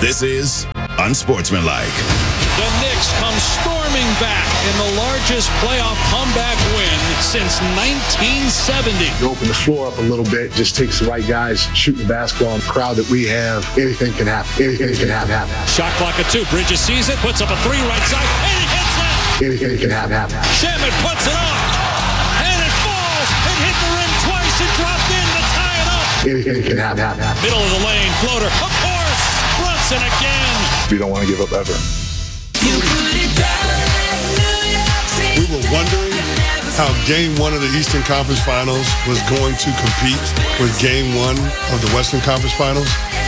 This is Unsportsmanlike. The Knicks come storming back in the largest playoff comeback win since 1970. You open the floor up a little bit, just takes the right guys shooting the basketball. The crowd that we have, anything can happen. Anything can happen. Shot clock at 2. Bridges sees it, puts up a 3 right side, and he hits it. Anything can happen. Shamet puts it up, and it falls. It hit the rim twice. It dropped in to tie it up. Anything can happen. Middle of the lane, floater. Of course, Brunson again. We don't want to give up ever. We were wondering how Game 1 of the Eastern Conference Finals was going to compete with Game 1 of the Western Conference Finals.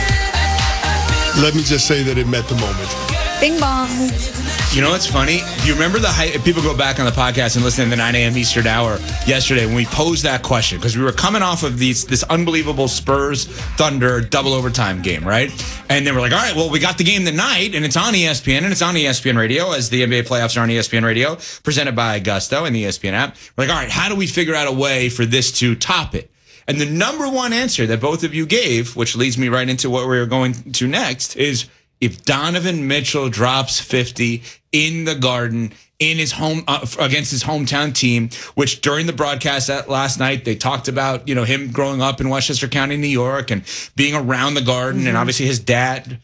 Let me just say that it met the moment. Bing bong. You know what's funny? Do you remember the hype? People go back on the podcast and listen to the 9 a.m. Eastern hour yesterday when we posed that question, because we were coming off of this unbelievable Spurs-Thunder double overtime game, right? And they were like, all right, well, we got the game tonight, and it's on ESPN, and it's on ESPN Radio, as the NBA playoffs are on ESPN Radio, presented by Gusto and the ESPN app. We're like, all right, how do we figure out a way for this to top it? And the number one answer that both of you gave, which leads me right into what we're going to next, is if Donovan Mitchell drops 50 in the Garden in his home against his hometown team, which during the broadcast last night they talked about, him growing up in Westchester County, New York, and being around the Garden, and obviously his dad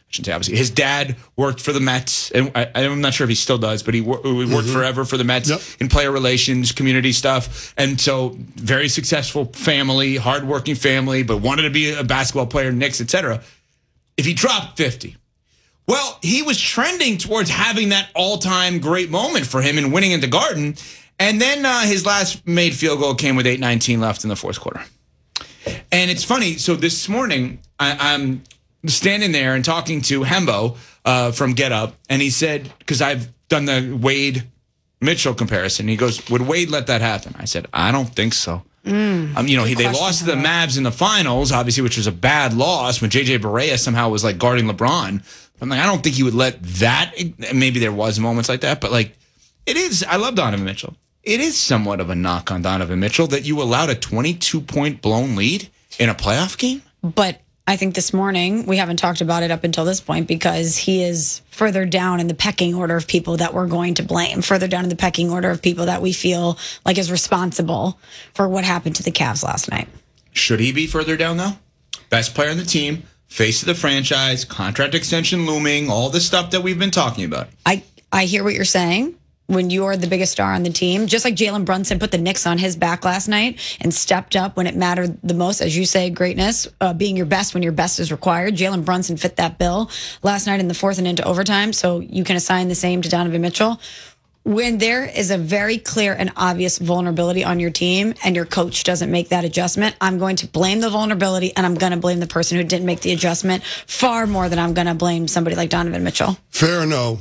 worked for the Mets, and I'm not sure if he still does, but he worked forever for the Mets in player relations, community stuff, and so very successful family, hardworking family, but wanted to be a basketball player, Knicks, etc. If he dropped 50. Well, he was trending towards having that all-time great moment for him in winning in the Garden. And then his last made field goal came with 8:19 left in the fourth quarter. And it's funny. So this morning, I'm standing there and talking to Hembo from Get Up. And he said, because I've done the Wade-Mitchell comparison, he goes, would Wade let that happen? I said, I don't think so. They lost to the Mavs in the finals, obviously, which was a bad loss when J.J. Barea somehow was like guarding LeBron. I'm like, I don't think he would let that. Maybe there was moments like that, but like, it is. I love Donovan Mitchell. It is somewhat of a knock on Donovan Mitchell that you allowed a 22-point blown lead in a playoff game. But I think this morning, we haven't talked about it up until this point because he is further down in the pecking order of people that we're going to blame, further down in the pecking order of people that we feel like is responsible for what happened to the Cavs last night. Should he be further down, though? Best player on the team, face of the franchise, contract extension looming, all the stuff that we've been talking about. I hear what you're saying. When you're the biggest star on the team, just like Jalen Brunson put the Knicks on his back last night and stepped up when it mattered the most, as you say, greatness, being your best when your best is required. Jalen Brunson fit that bill last night in the fourth and into overtime, so you can assign the same to Donovan Mitchell. When there is a very clear and obvious vulnerability on your team and your coach doesn't make that adjustment, I'm going to blame the vulnerability and I'm going to blame the person who didn't make the adjustment far more than I'm going to blame somebody like Donovan Mitchell. Fair enough.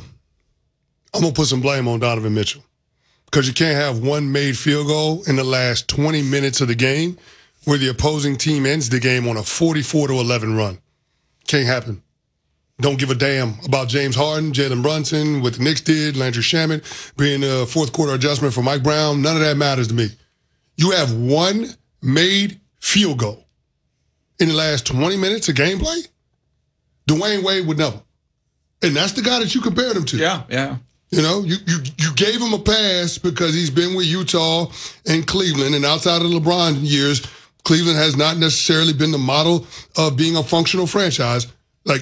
I'm going to put some blame on Donovan Mitchell because you can't have one made field goal in the last 20 minutes of the game where the opposing team ends the game on a 44-11 run. Can't happen. Don't give a damn about James Harden, Jalen Brunson, what the Knicks did, Landry Shamet being a fourth quarter adjustment for Mike Brown. None of that matters to me. You have one made field goal in the last 20 minutes of gameplay? Dwayne Wade would never. And that's the guy that you compared him to. Yeah. You gave him a pass because he's been with Utah and Cleveland, and outside of LeBron years, Cleveland has not necessarily been the model of being a functional franchise. Like,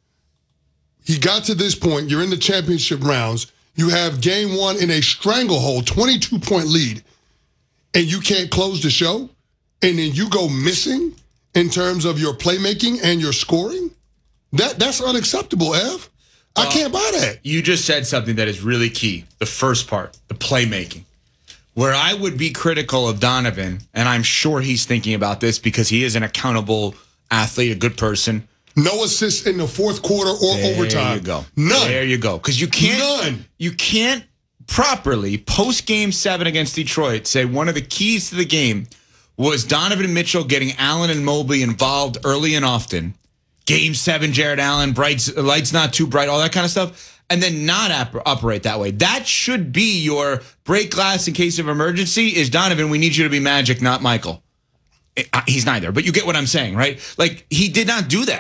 he got to this point, you're in the championship rounds, you have game one in a stranglehold, 22-point lead, and you can't close the show, and then you go missing in terms of your playmaking and your scoring? That's unacceptable, Ev. I can't buy that. You just said something that is really key. The first part, the playmaking. Where I would be critical of Donovan, and I'm sure he's thinking about this because he is an accountable athlete, a good person. No assists in the fourth quarter or overtime. There you go. None. There you go. Because you can't properly, post Game 7 against Detroit, say one of the keys to the game was Donovan Mitchell getting Allen and Mobley involved early and often. Game 7, Jared Allen, lights not too bright, all that kind of stuff, and then not operate that way. That should be your break glass in case of emergency is, Donovan, we need you to be Magic, not Michael. He's neither, but you get what I'm saying, right? Like, he did not do that.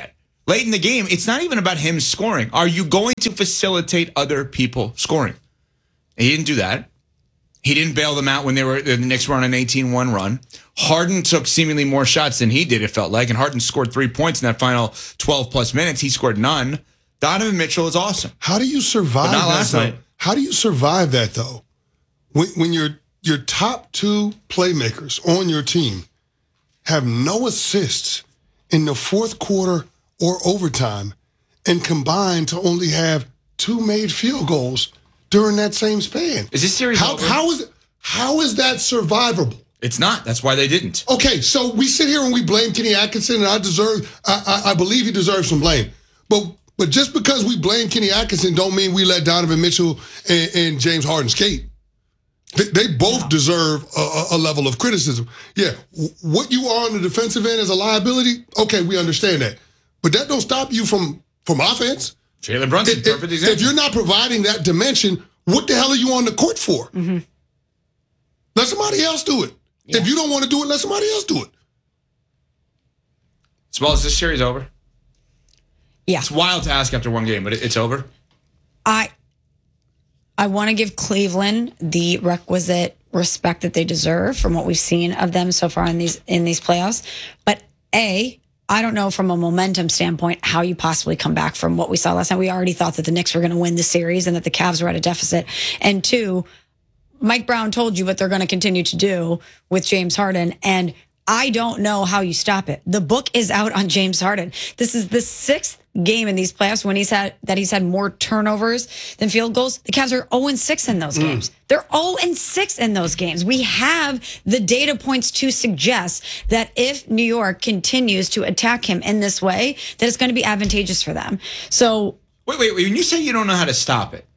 late in the game, it's not even about him scoring. Are you going to facilitate other people scoring? He didn't do that. He didn't bail them out when the Knicks were on an 18-1 run. Harden took seemingly more shots than he did, it felt like, and Harden scored 3 points in that final 12-plus minutes. He scored none. Donovan Mitchell is awesome. How do you survive But not that, last though? night. How do you survive that, though? When your top two playmakers on your team have no assists in the fourth quarter or overtime and combine to only have 2 made field goals during that same span. Is this series over? How is that survivable? It's not. That's why they didn't. Okay, so we sit here and we blame Kenny Atkinson, and I believe he deserves some blame. But just because we blame Kenny Atkinson don't mean we let Donovan Mitchell and James Harden skate. They both deserve a level of criticism. Yeah, what you are on the defensive end as a liability, okay, we understand that. But that don't stop you from offense. Jalen Brunson, perfect example. If you're not providing that dimension, what the hell are you on the court for? Mm-hmm. Let somebody else do it. Yeah. If you don't want to do it, let somebody else do it. Small, is this series over? Yeah. It's wild to ask after one game, but it's over. I want to give Cleveland the requisite respect that they deserve from what we've seen of them so far in these playoffs. But I don't know from a momentum standpoint how you possibly come back from what we saw last night. We already thought that the Knicks were going to win the series and that the Cavs were at a deficit. And 2, Mike Brown told you what they're going to continue to do with James Harden, and I don't know how you stop it. The book is out on James Harden. This is the 6th game in these playoffs when he's had more turnovers than field goals. The Cavs are 0-6 in those games. They're 0-6 in those games. We have the data points to suggest that if New York continues to attack him in this way, that it's going to be advantageous for them. So wait. When you say you don't know how to stop it,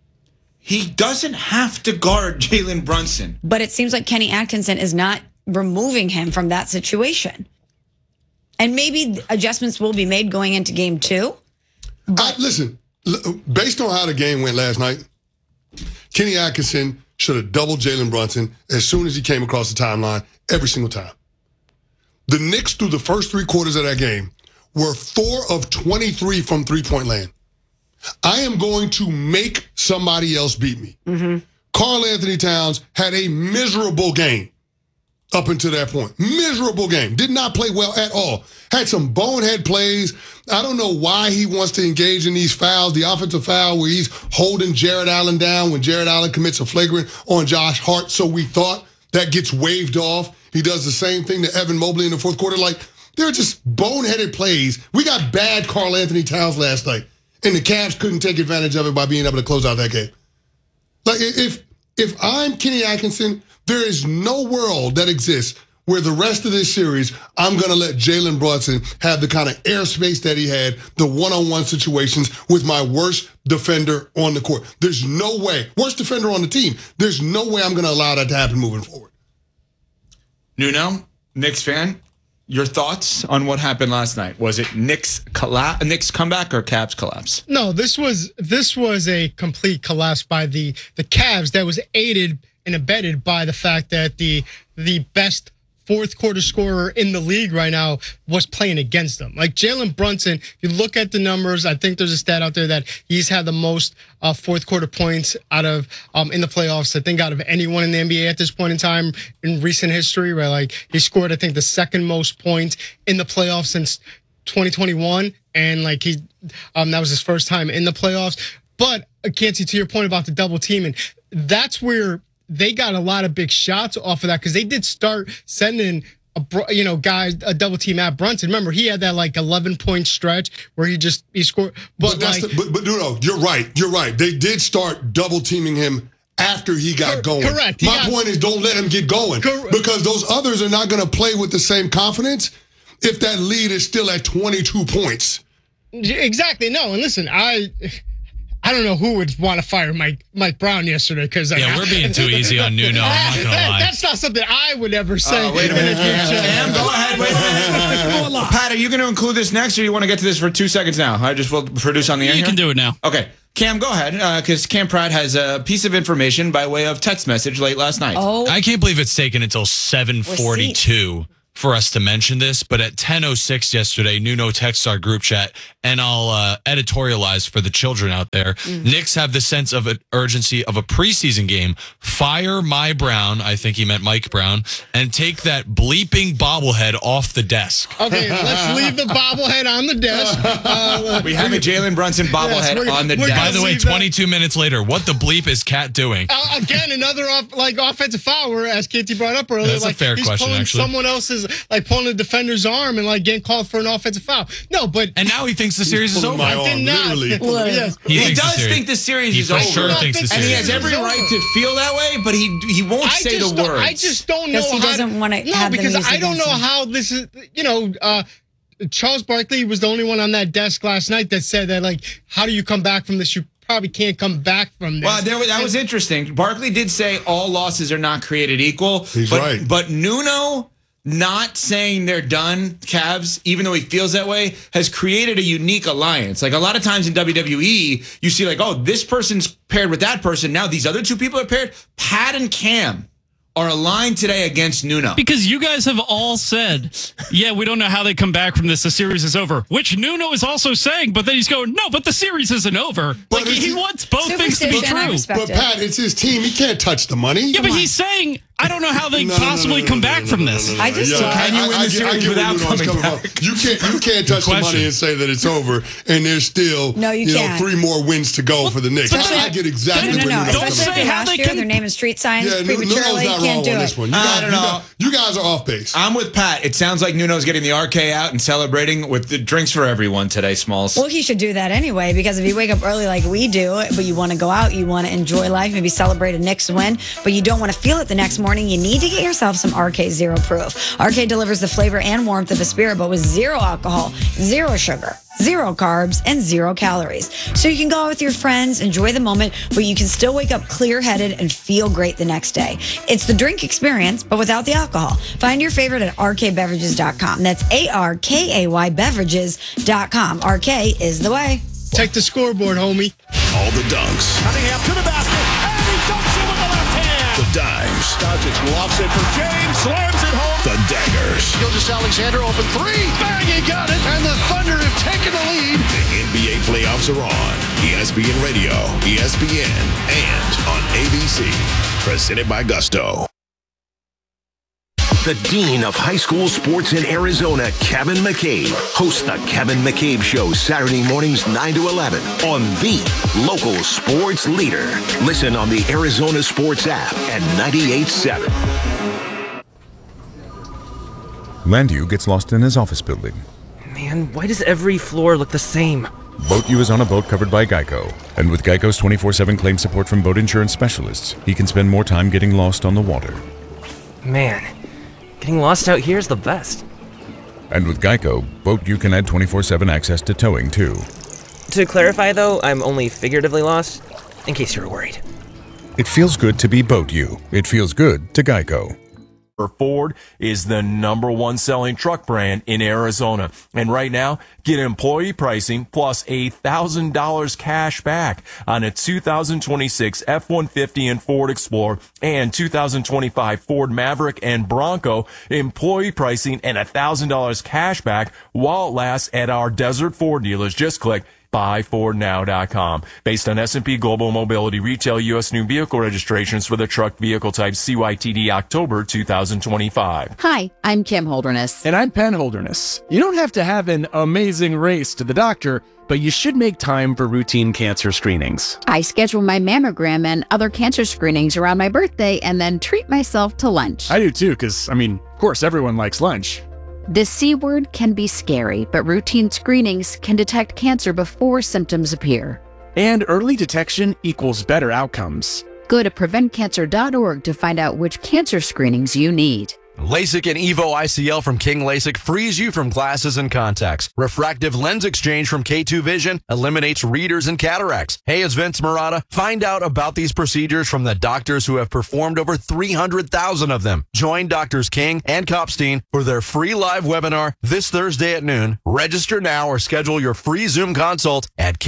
he doesn't have to guard Jalen Brunson. But it seems like Kenny Atkinson is not removing him from that situation. And maybe adjustments will be made going into game 2. Listen, based on how the game went last night, Kenny Atkinson should have doubled Jalen Brunson as soon as he came across the timeline every single time. The Knicks, through the first 3 quarters of that game, were 4 of 23 from three-point land. I am going to make somebody else beat me. Mm-hmm. Karl Anthony Towns had a miserable game up until that point. Miserable game. Did not play well at all. Had some bonehead plays. I don't know why he wants to engage in these fouls. The offensive foul where he's holding Jared Allen down when Jared Allen commits a flagrant on Josh Hart. So we thought that gets waved off. He does the same thing to Evan Mobley in the fourth quarter. Like, they're just boneheaded plays. We got bad Karl Anthony Towns last night, and the Cavs couldn't take advantage of it by being able to close out that game. Like, if I'm Kenny Atkinson, there is no world that exists where the rest of this series, I'm going to let Jalen Brunson have the kind of airspace that he had, the one-on-one situations with my worst defender on the court. There's no way. Worst defender on the team. There's no way I'm going to allow that to happen moving forward. Nuno, Knicks fan, your thoughts on what happened last night? Was it Knicks comeback or Cavs collapse? No, this was a complete collapse by the Cavs that was aided and abetted by the fact that the best fourth quarter scorer in the league right now was playing against them. Like Jalen Brunson, if you look at the numbers, I think there's a stat out there that he's had the most fourth quarter points out of in the playoffs, I think, out of anyone in the NBA at this point in time in recent history, right? Like he scored, I think, the second most points in the playoffs since 2021. And like that was his first time in the playoffs. But Canty, to your point about the double teaming, that's where they got a lot of big shots off of that because they did start sending guys a double team at Brunson. Remember, he had that like 11-point stretch where he scored. But no, you're right. You're right. They did start double teaming him after he got going. Correct. My point is, don't let him get going because those others are not going to play with the same confidence if that lead is still at 22 points. Exactly. No, and listen, I don't know who would want to fire Mike Brown yesterday because we're being too easy on Nuno. I'm not gonna lie. That's not something I would ever say. Wait a minute, Cam, go ahead. Wait. Pat, are you going to include this next, or you want to get to this for 2 seconds now? I just will produce on the air. You can do it now. Okay, Cam, go ahead, because Cam Pratt has a piece of information by way of text message late last night. Oh, I can't believe it's taken until 7:42 for us to mention this, but at 10:06 yesterday, Nuno texts our group chat, and I'll editorialize for the children out there. Knicks have the sense of an urgency of a preseason game. Fire my Brown, I think he meant Mike Brown, and take that bleeping bobblehead off the desk. Okay, let's leave the bobblehead on the desk. We have a Jalen Brunson bobblehead on the desk. By the way, 22 minutes later, what the bleep is Cat doing? Again, another offensive foul where, as KT brought up earlier, That's a fair he's question, pulling actually. someone else's, pulling the defender's arm and getting called for an offensive foul. No, but And now he thinks the series is over. My I did arm, not. literally. Yes. He does think the series He is for over. sure thinks the And series he has is every over. right to feel that way, but he won't say the words. I just don't know Because he how doesn't want to No, have the because music I don't know against him. how this is, Charles Barkley was the only one on that desk last night that said that, how do you come back from this? You probably can't come back from this. Well, that was interesting. Barkley did say all losses are not created equal. He's right. But Nuno not saying they're done, Cavs, even though he feels that way, has created a unique alliance. A lot of times in WWE, you see this person's paired with that person. Now these other two people are paired. Pat and Cam are aligned today against Nuno. Because you guys have all said, yeah, we don't know how they come back from this. The series is over, which Nuno is also saying, but then he's going, no, but the series isn't over. But He wants both things to be Superstition, I true. respect But it. Pat, it's his team. He can't touch the money. Yeah, but he's saying, I don't know how they possibly come back from this. I just Yeah, Can you win the series get where without Nuno's coming coming from. You can't touch the money and say that it's over, and there's still No, you can't. 3 more wins to go for the Knicks. I get exactly No. where Nuno's Don't coming Especially from. if they say how last they year, can- they're naming street signs Yeah, Nuno's prematurely. not Can't wrong do on it. this one. I don't know. You guys are off base. I'm with Pat. It sounds like Nuno's getting the RK out and celebrating with the drinks for everyone today, Smalls. Well, he should do that anyway, because if you wake up early like we do, but you want to go out, you want to enjoy life, maybe celebrate a Knicks win, but you don't want to feel it the next morning, you need to get yourself some RK Zero Proof. RK delivers the flavor and warmth of a spirit, but with 0 alcohol, 0 sugar, 0 carbs, and 0 calories. So you can go out with your friends, enjoy the moment, but you can still wake up clear-headed and feel great the next day. It's the drink experience, but without the alcohol. Find your favorite at rkbeverages.com. That's ARKAY beverages.com. RK is the way. Check the scoreboard, homie. All the dunks, Cunningham to the basket, and he dunks it with the left hand. the dimes, Doncic lofts it for James, slams it home. the daggers. Gilgeous Alexander open 3. Bang, he got it. And the Thunder have taken the lead. The NBA playoffs are on ESPN Radio, ESPN, and on ABC. Presented by Gusto. The Dean of High School Sports in Arizona, Kevin McCabe, hosts the Kevin McCabe Show Saturday mornings 9 to 11 on the local sports leader. Listen on the Arizona Sports app and 98.7. Landu gets lost in his office building. Man, why does every floor look the same? Boat U is on a boat covered by Geico. And with Geico's 24/7 claim support from boat insurance specialists, he can spend more time getting lost on the water. Man, getting lost out here is the best. And with Geico, Boat U can add 24/7 access to towing, too. To clarify, though, I'm only figuratively lost, in case you were worried. It feels good to be Boat U. It feels good to Geico. Ford is the #1 selling truck brand in Arizona. And right now, get employee pricing plus $1,000 cash back on a 2026 F-150 and Ford Explorer and 2025 Ford Maverick and Bronco. Employee pricing and $1,000 cash back while it lasts at our Desert Ford dealers. Just click buyfordnow.com. Based on S&P Global Mobility Retail U.S. new vehicle registrations for the truck vehicle type CYTD October 2025. Hi, I'm Kim Holderness. And I'm Penn Holderness. You don't have to have an amazing race to the doctor, but you should make time for routine cancer screenings. I schedule my mammogram and other cancer screenings around my birthday and then treat myself to lunch. I do too, because, of course, everyone likes lunch. The C word can be scary, but routine screenings can detect cancer before symptoms appear. And early detection equals better outcomes. Go to preventcancer.org to find out which cancer screenings you need. LASIK and EVO ICL from King LASIK frees you from glasses and contacts. Refractive lens exchange from K2 Vision eliminates readers and cataracts. Hey, it's Vince Marotta. Find out about these procedures from the doctors who have performed over 300,000 of them. Join Doctors King and Kopstein for their free live webinar this Thursday at noon. Register now or schedule your free Zoom consult at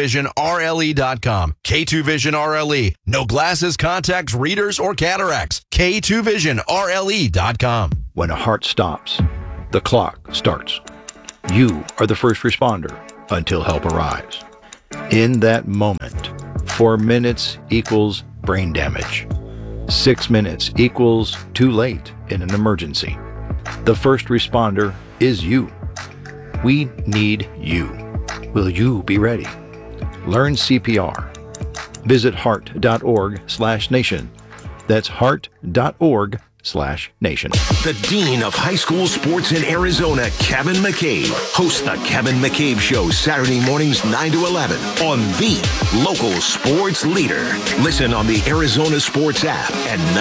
K2VisionRLE.com. K2 Vision RLE. No glasses, contacts, readers, or cataracts. K2VisionRLE.com. When a heart stops, the clock starts. You are the first responder until help arrives. In that moment, 4 minutes equals brain damage. 6 minutes equals too late in an emergency. The first responder is you. We need you. Will you be ready? Learn CPR. Visit heart.org/nation. That's heart.org/nation. The Dean of High School Sports in Arizona, Kevin McCabe, hosts the Kevin McCabe Show Saturday mornings 9 to 11 on the local sports leader. Listen on the Arizona Sports app and